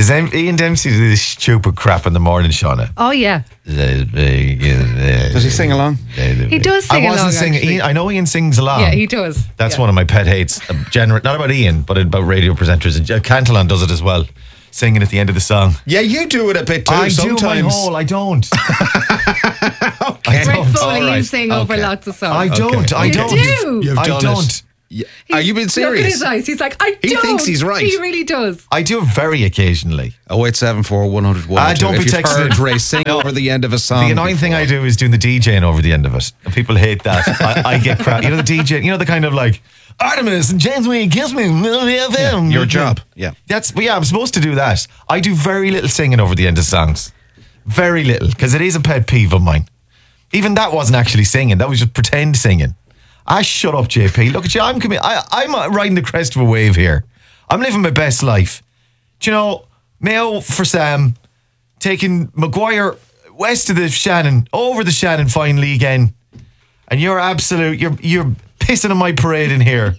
Does Ian Dempsey do this stupid crap in the morning, Shauna? Oh, yeah. Does he sing along? He does sing I wasn't along, singing. actually. Ian, I know Ian sings along. Yeah, he does. That's Yeah. one of my pet hates. Not about Ian, but about radio presenters. And Cantillon does it as well, singing at the end of the song. Yeah, you do it a bit too I sometimes. do my whole. I don't. Okay. Rick Foley, All right. you sing over Okay. lots of songs. I don't. I You don't. do. You've I done don't. it. Yeah. Are you being Look at serious? his eyes. He's like, I He don't. thinks he's right. He really does. I do it very occasionally. 0874 100 don't be If you've texting. heard Ray sing over the end of a song. The annoying thing I do is doing the DJing over the end of it. And people hate that. I get crap. You know the DJ. You know the kind of like Artemis and James Wayne Kiss Me. Yeah, your job. Yeah. I'm supposed to do that. I do very little singing over the end of songs. Very little, because it is a pet peeve of mine. Even that wasn't actually singing. That was just pretend singing. Shut up, JP. Look at you. I'm riding the crest of a wave here. I'm living my best life. Do you know, Mayo for Sam, taking Maguire west of the Shannon, over the Shannon finally again. And you're absolute, you're pissing on my parade in here.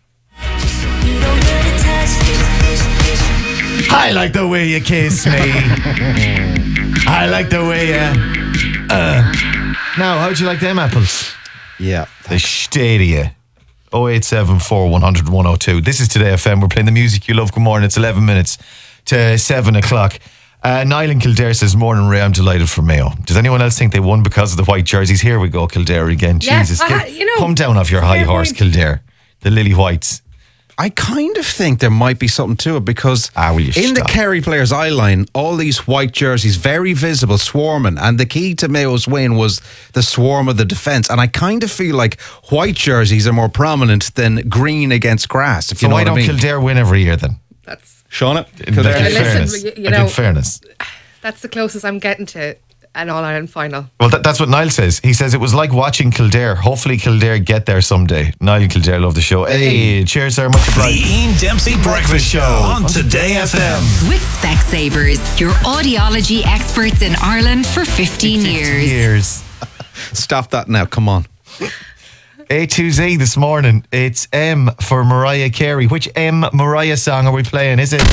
I like the way you kiss me. I like the way you... Now, how'd you like them apples? Yeah. The Stadia. 0874 100 102. This is Today FM. We're playing the music you love. Good morning. It's 11 minutes to 7 o'clock. Niall in Kildare says, morning, Ray. I'm delighted for Mayo. Does anyone else think they won because of the white jerseys? Here we go, Kildare again. Yeah, Jesus. Come down off your fair high horse, point. Kildare. The Lily Whites. I kind of think there might be something to it because will you in the stop? Kerry players' eye line, all these white jerseys, very visible, swarming. And the key to Mayo's win was the swarm of the defence. And I kind of feel like white jerseys are more prominent than green against grass, if you So know why what I don't mean. Kildare win every year then? That's Shauna? In Kildare? fairness. Listen, In fairness. that's the closest I'm getting to an All-Ireland final. Well, that's what Niall says. He says it was like watching Kildare. Hopefully Kildare get there someday. Niall and Kildare love the show. Hey, cheers, sir. Much The obliged. Ian Dempsey Breakfast Show on Today FM. With Specsavers, your audiology experts in Ireland for 15 years. Stop that now, come on. A to Z this morning. It's M for Mariah Carey. Which M Mariah song are we playing? Is it